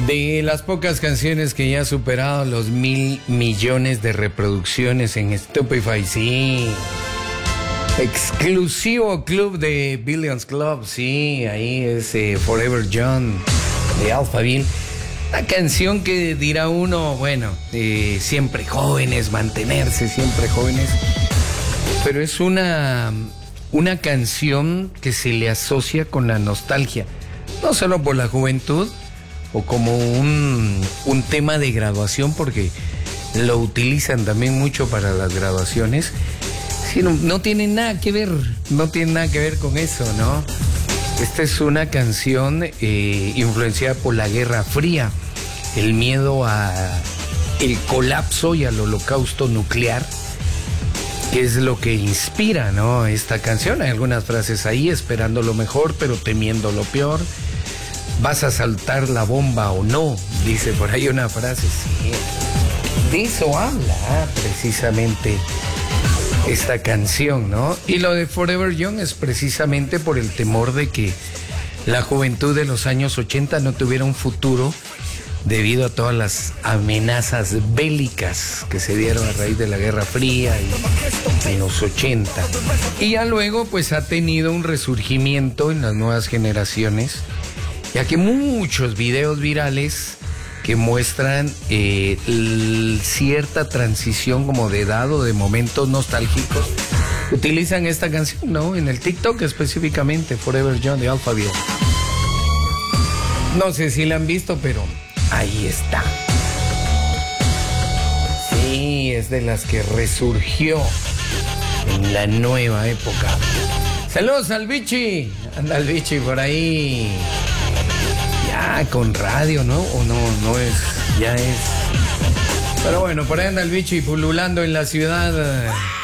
De las pocas canciones que ya ha superado los 1.000 millones de reproducciones en Spotify, sí. Exclusivo club de Billions Club, sí, ahí es Forever Young de Alphaville. Una canción que dirá uno, bueno, siempre jóvenes, mantenerse siempre jóvenes. Pero es una canción que se le asocia con la nostalgia, no solo por la juventud, o como un tema de graduación, porque lo utilizan también mucho para las graduaciones. Sí, no tiene nada que ver, con eso, ¿no? Esta es una canción influenciada por la Guerra Fría, el miedo a el colapso y al holocausto nuclear, que es lo que inspira, ¿no?, esta canción. Hay algunas frases ahí: esperando lo mejor, pero temiendo lo peor. ¿Vas a saltar la bomba o no?, dice por ahí una frase. Sí, de eso habla precisamente esta canción, ¿no? Y lo de Forever Young es precisamente por el temor de que la juventud de los años 80 no tuviera un futuro debido a todas las amenazas bélicas que se dieron a raíz de la Guerra Fría y en los 80. Y ya luego pues ha tenido un resurgimiento en las nuevas generaciones, ya que muchos videos virales que muestran cierta transición como de edad o de momentos nostálgicos utilizan esta canción, ¿no? En el TikTok específicamente, Forever Young de Alphaville. No sé si la han visto, pero ahí está. Sí, es de las que resurgió en la nueva época. Saludos al Bichi. Anda el Bichi por ahí. Ya con radio, ¿no? O no es, ya es. Pero bueno, por ahí anda el Bichi pululando en la ciudad.